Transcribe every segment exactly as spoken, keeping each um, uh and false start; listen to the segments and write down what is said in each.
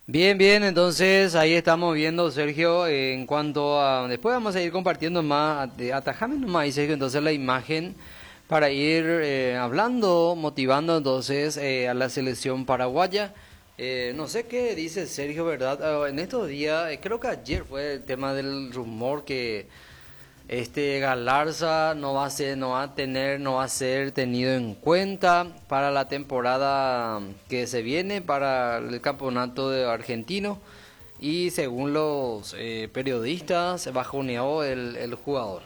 Bien, bien, entonces ahí estamos viendo, Sergio, eh, en cuanto a... Después vamos a ir compartiendo más, de- atajame nomás ahí, Sergio, entonces la imagen para ir eh, hablando, motivando entonces eh, a la selección paraguaya. Eh, no sé qué dice Sergio, ¿verdad? Ah, en estos días, eh, creo que ayer fue el tema del rumor que este Galarza no va a ser, no va a tener, no va a ser tenido en cuenta para la temporada que se viene para el campeonato de argentino y según los eh, periodistas se bajoneó el, el jugador.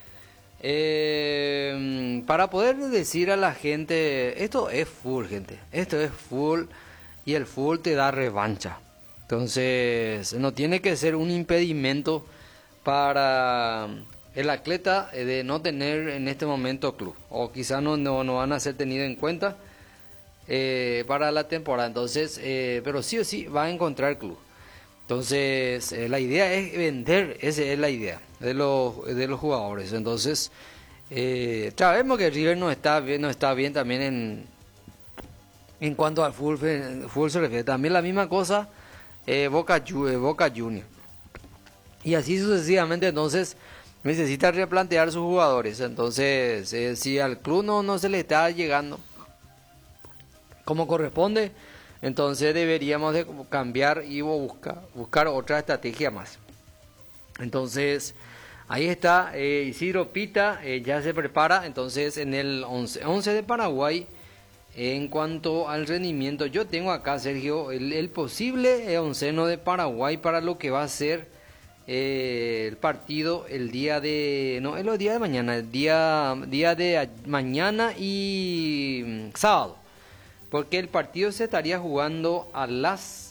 Eh, para poder decir a la gente, esto es full, gente, esto es full y el full te da revancha. Entonces, no tiene que ser un impedimento para el atleta eh, de no tener en este momento club, o quizás no, no, no van a ser tenidos en cuenta eh, para la temporada. Entonces, eh, pero sí o sí va a encontrar club. Entonces, eh, la idea es vender, esa es la idea de los, de los jugadores. Entonces, eh, sabemos que River no está bien, no está bien también en, en cuanto al full, full se refiere. También la misma cosa, eh, Boca, Ju- eh, Boca Juniors. Y así sucesivamente, entonces necesita replantear sus jugadores. Entonces, eh, si al club no, no se le está llegando como corresponde, entonces deberíamos de cambiar y buscar, buscar otra estrategia más. Entonces, ahí está eh, Isidro Pita, eh, ya se prepara. Entonces, en el once, once de Paraguay, en cuanto al rendimiento, yo tengo acá, Sergio, el, el posible eh, onceno de Paraguay para lo que va a ser eh, el partido el día de... No, el día de mañana, el día, día de a- mañana y mm, sábado. Porque el partido se estaría jugando a las...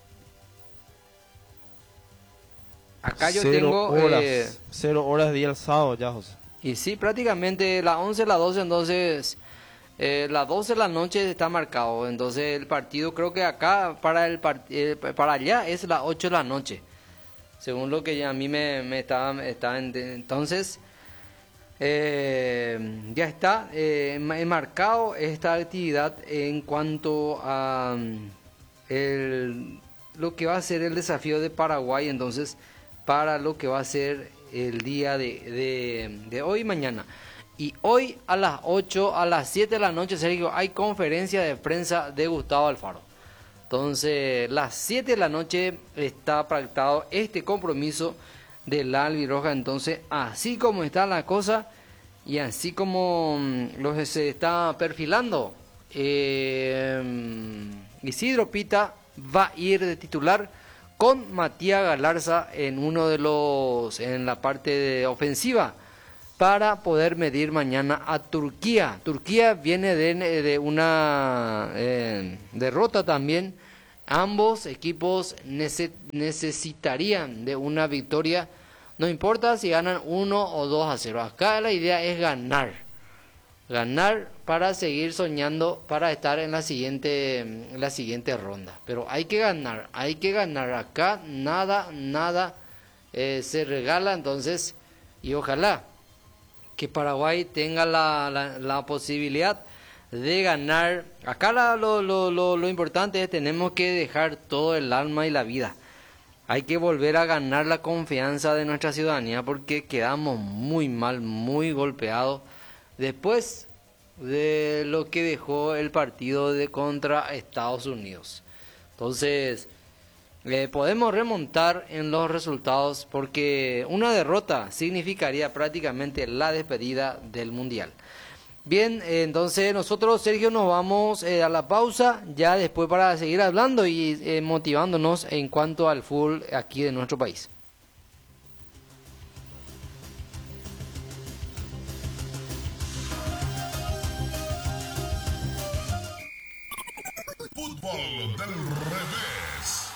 Acá yo Cero tengo... eh, horas, cero horas día el sábado ya, José. y sí, prácticamente las once, las doce, entonces... Eh, las doce de la noche está marcado, entonces el partido creo que acá para el part- eh, para allá es las ocho de la noche, según lo que ya a mí me, me estaba, me estaba en- entonces eh, ya está eh, ma- marcado esta actividad en cuanto a mm, el, lo que va a ser el desafío de Paraguay, entonces para lo que va a ser el día de, de, de hoy y mañana. Y hoy a las ocho, a las siete de la noche, Sergio, hay conferencia de prensa de Gustavo Alfaro. Entonces, las siete de la noche está pactado este compromiso de la albirroja. Entonces, así como está la cosa y así como mm, lo que se está perfilando, eh, Isidro Pita va a ir de titular con Matías Galarza en uno de los, en la parte de ofensiva, para poder medir mañana a Turquía. Turquía viene de, de una eh, derrota también. Ambos equipos nece- necesitarían de una victoria. No importa si ganan uno o dos a cero. Acá la idea es ganar. Ganar para seguir soñando para estar en la siguiente, en la siguiente ronda. Pero hay que ganar, hay que ganar. Acá nada, nada eh, se regala. Entonces, y ojalá que Paraguay tenga la, la, la posibilidad de ganar. Acá la- lo, lo, lo, lo importante es tenemos que dejar todo el alma y la vida. Hay que volver a ganar la confianza de nuestra ciudadanía porque quedamos muy mal, muy golpeados después de lo que dejó el partido de contra Estados Unidos. Entonces, eh, podemos remontar en los resultados porque una derrota significaría prácticamente la despedida del Mundial. Bien, eh, entonces nosotros, Sergio, nos vamos eh, a la pausa ya después para seguir hablando y eh, motivándonos en cuanto al fútbol aquí de nuestro país. Fútbol del revés.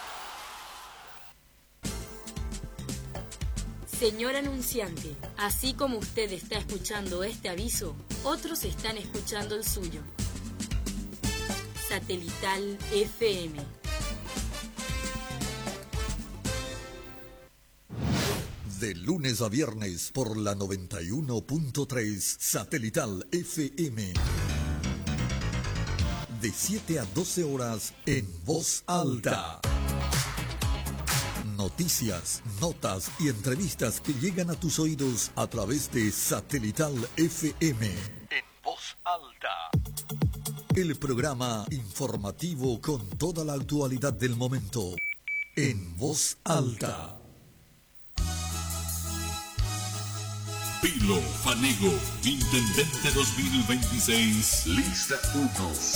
Señor anunciante, así como usted está escuchando este aviso, otros están escuchando el suyo. Satelital F M. De lunes a viernes por la noventa y uno punto tres Satelital F M. De siete a doce horas en voz alta. Noticias, notas y entrevistas que llegan a tus oídos a través de Satelital F M. En voz alta. El programa informativo con toda la actualidad del momento. En voz alta. Pilo Fanego, Intendente dos mil veintiséis, lista uno.